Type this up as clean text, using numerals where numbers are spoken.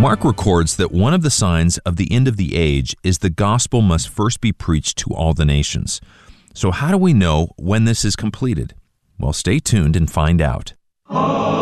Mark records that one of the signs of the end of the age is the gospel must first be preached to all the nations. So how do we know when this is completed? Well, stay tuned and find out.